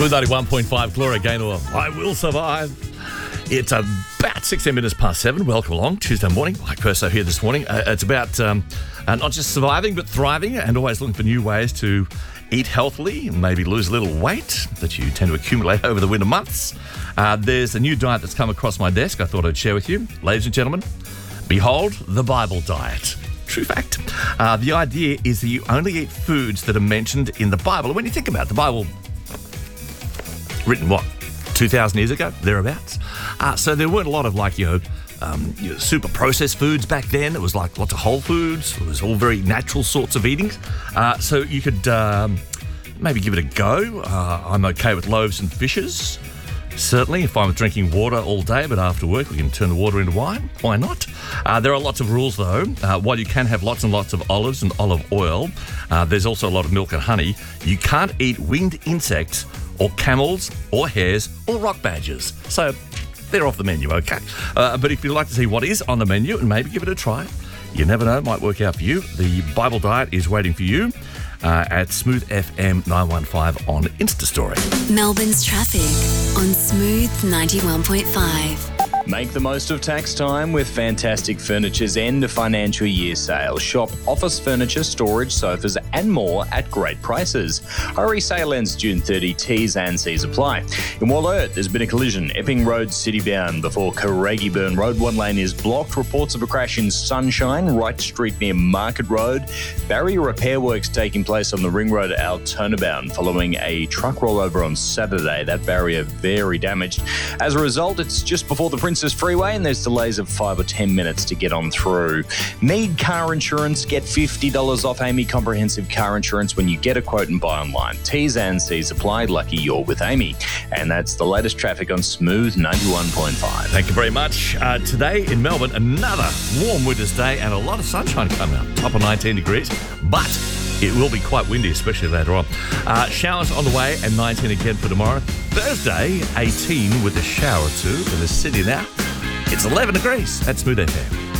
Smooth 91.5, Gloria Gaynor, I Will Survive. It's about 16 minutes past 7. Welcome along, Tuesday morning. Mike Perso here this morning. It's about not just surviving, but thriving, and always looking for new ways to eat healthily and maybe lose a little weight that you tend to accumulate over the winter months. There's a new diet that's come across my desk I thought I'd share with you. Ladies and gentlemen, behold the Bible diet. True fact. The idea is that you only eat foods that are mentioned in the Bible. And when you think about it, the Bible, written what, 2,000 years ago, thereabouts? So there weren't a lot of super processed foods back then. It was like lots of whole foods. It was all very natural sorts of eatings. So you could maybe give it a go. I'm okay with loaves and fishes. Certainly, if I'm drinking water all day, but after work we can turn the water into wine. Why not? There are lots of rules, though. While you can have lots and lots of olives and olive oil, there's also a lot of milk and honey. You can't eat winged insects or camels or hares or rock badgers. So they're off the menu, okay? But if you'd like to see what is on the menu and maybe give it a try, you never know, it might work out for you. The Bible diet is waiting for you at Smooth FM 915 on Insta Story. Melbourne's traffic on Smooth 91.5. Make the most of tax time with Fantastic Furniture's end of financial year sale. Shop office furniture, storage, sofas and more at great prices. Hurry, sale ends June 30. T's and C's apply. In Wollert, there's been a collision. Epping Road citybound before Craigieburn Road. One lane is blocked. Reports of a crash in Sunshine, Wright Street near Market Road. Barrier repair works taking place on the Ring Road Altona bound following a truck rollover on Saturday. That barrier very damaged. As a result, it's just before the Princess Freeway and there's delays of 5 or 10 minutes to get on through. Need car insurance? Get $50 off Amy Comprehensive Car Insurance when you get a quote and buy online. T's and C's apply. Lucky you're with Amy. And that's the latest traffic on Smooth 91.5. Thank you very much. Today in Melbourne, another warm winter's day and a lot of sunshine coming up. Top of 19 degrees, but it will be quite windy, especially later on. Showers on the way and 19 again for tomorrow. Thursday, 18 with a shower or two in the city now. It's 11 degrees at Smooth FM.